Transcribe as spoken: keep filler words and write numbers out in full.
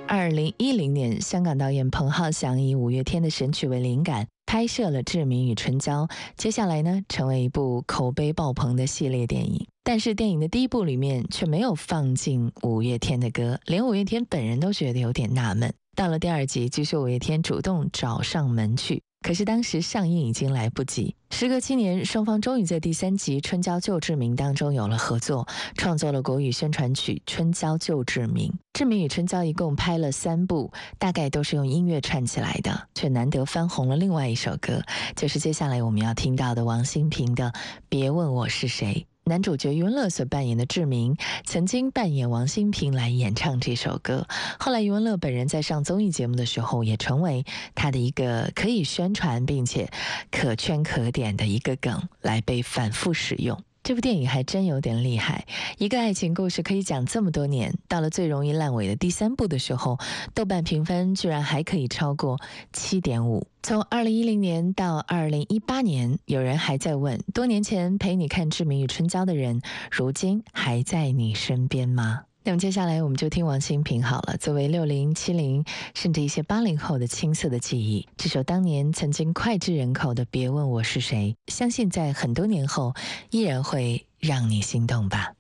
二零一零年，香港导演彭浩翔以五月天的神曲为灵感，拍摄了《志明与春娇》，接下来呢，成为一部口碑爆棚的系列电影。但是电影的第一部里面却没有放进五月天的歌，连五月天本人都觉得有点纳闷。到了第二集，据说五月天主动找上门去，可是当时上映已经来不及。时隔七年，双方终于在第三集《春娇救志明》当中有了合作，创作了国语宣传曲《春娇救志明》。志明与春娇一共拍了三部，大概都是用音乐串起来的，却难得翻红了另外一首歌，就是接下来我们要听到的王心平的《别问我是谁》。男主角余文乐所扮演的志明曾经扮演王心平来演唱这首歌，后来余文乐本人在上综艺节目的时候也成为他的一个可以宣传并且可圈可点的一个梗来被反复使用。这部电影还真有点厉害，一个爱情故事可以讲这么多年，到了最容易烂尾的第三部的时候，豆瓣评分居然还可以超过 七点五。 从二零一零年到二零一八年，有人还在问，多年前陪你看《志明与春娇》的人，如今还在你身边吗？那么接下来我们就听王心平好了，作为六零、七零甚至一些八零后的青涩的记忆，这首当年曾经脍炙人口的《别问我是谁》，相信在很多年后依然会让你心动吧。